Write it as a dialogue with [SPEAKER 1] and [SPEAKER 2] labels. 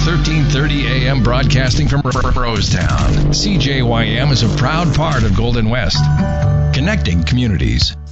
[SPEAKER 1] 1330 AM broadcasting from Rosetown. CJYM is a proud part of Golden West, connecting communities.